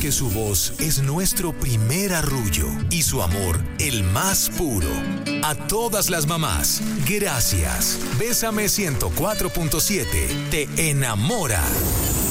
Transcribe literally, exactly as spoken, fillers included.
que su voz es nuestro primer arrullo y su amor el más puro. A todas las mamás, gracias. Bésame ciento cuatro punto siete te enamora.